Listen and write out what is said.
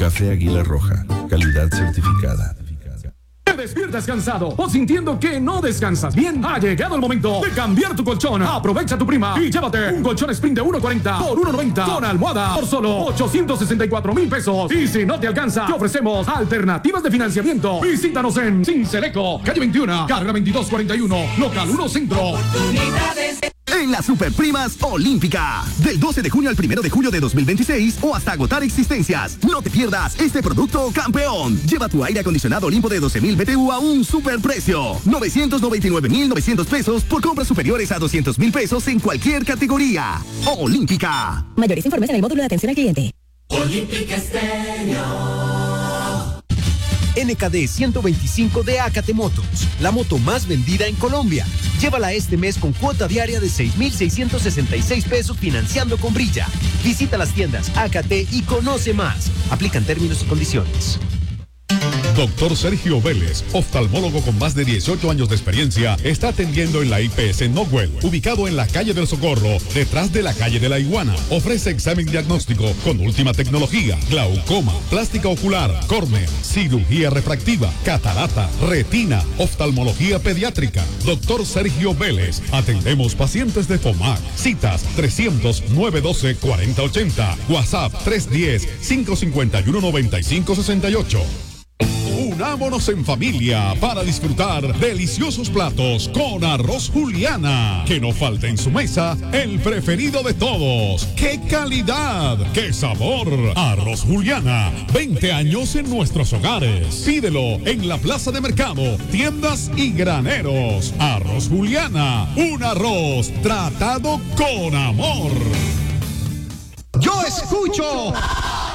Café Águila Roja, calidad certificada. ¿Te despiertas cansado o sintiendo que no descansas bien? Ha llegado el momento de cambiar tu colchón. Aprovecha tu prima y llévate un colchón Sprint de 1.40 por 1.90 con almohada por solo 864,000 pesos. Y si no te alcanza, te ofrecemos alternativas de financiamiento. Visítanos en Cinceleco, calle 21, carrera 2241, local 1 Centro. En las Superprimas Olímpica. Del 12 de junio al 1 de julio de 2026 o hasta agotar existencias. No te pierdas este producto campeón. Lleva tu aire acondicionado Olimpo de 12,000 BTU a un superprecio. 999,900 pesos por compras superiores a 200,000 pesos en cualquier categoría. Olímpica. Mayores informes en el módulo de atención al cliente. Olímpica Estéreo. NKD 125 de Acate Motos, la moto más vendida en Colombia. Llévala este mes con cuota diaria de 6,666 pesos financiando con Brilla. Visita las tiendas Acate y conoce más. Aplican términos y condiciones. Doctor Sergio Vélez, oftalmólogo con más de 18 años de experiencia, está atendiendo en la IPS Nogwell, ubicado en la calle del Socorro, detrás de la calle de la Iguana. Ofrece examen diagnóstico con última tecnología, glaucoma, plástica ocular, córnea, cirugía refractiva, catarata, retina, oftalmología pediátrica. Doctor Sergio Vélez, atendemos pacientes de FOMAC. Citas 300-912-4080, WhatsApp 310-551-9568. Unámonos en familia para disfrutar deliciosos platos con Arroz Juliana. Que no falte en su mesa el preferido de todos. ¡Qué calidad! ¡Qué sabor! Arroz Juliana, 20 años en nuestros hogares. Pídelo en la plaza de mercado, tiendas y graneros. Arroz Juliana, un arroz tratado con amor. Yo escucho